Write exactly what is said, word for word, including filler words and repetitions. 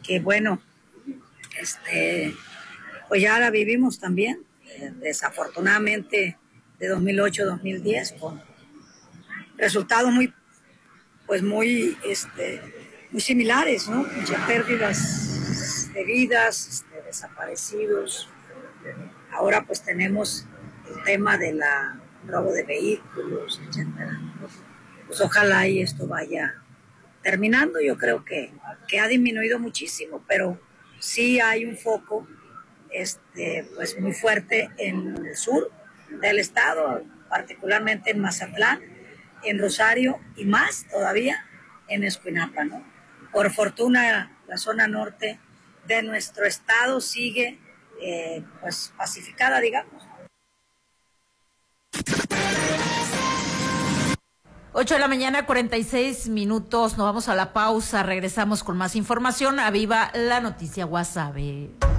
que bueno, este, pues ya la vivimos también, eh, desafortunadamente de dos mil ocho a dos mil diez, con resultados muy, pues muy, este, muy similares, ¿no? Muchas pérdidas de vidas, este, desaparecidos. Ahora pues tenemos el tema de la robo de vehículos, etcétera. Pues ojalá y esto vaya terminando. Yo creo que, que ha disminuido muchísimo, pero sí hay un foco este, pues muy fuerte en el sur del estado, particularmente en Mazatlán, en Rosario y más todavía en Escuinapa, ¿no? Por fortuna, la zona norte de nuestro estado sigue eh, pues pacificada, digamos. ocho de la mañana, cuarenta y seis minutos. Nos vamos a la pausa. Regresamos con más información. Aviva la noticia Guasave.